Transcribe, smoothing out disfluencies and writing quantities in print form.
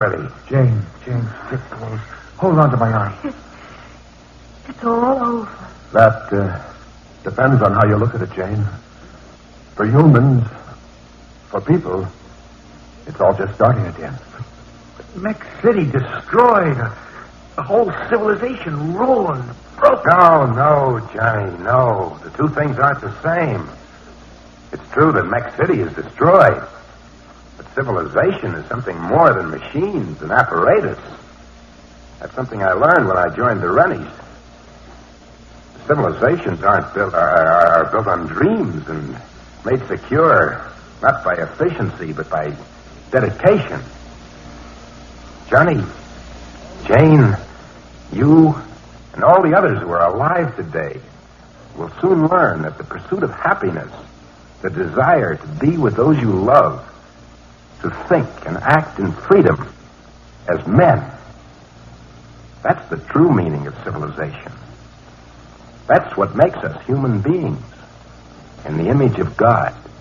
Ready. Jane, sit close. Hold on to my arm. It's all over. That depends on how you look at it, Jane. For humans, for people, it's all just starting again. Mex City destroyed. The whole civilization ruined, broken. No, Johnny, no. The two things aren't the same. It's true that Mex City is destroyed. But civilization is something more than machines and apparatus. That's something I learned when I joined the Rennies. Civilizations are built on dreams and made secure, not by efficiency, but by dedication. Johnny, Jane, you, and all the others who are alive today will soon learn that the pursuit of happiness, the desire to be with those you love, to think and act in freedom as men, that's the true meaning of civilization. That's what makes us human beings in the image of God.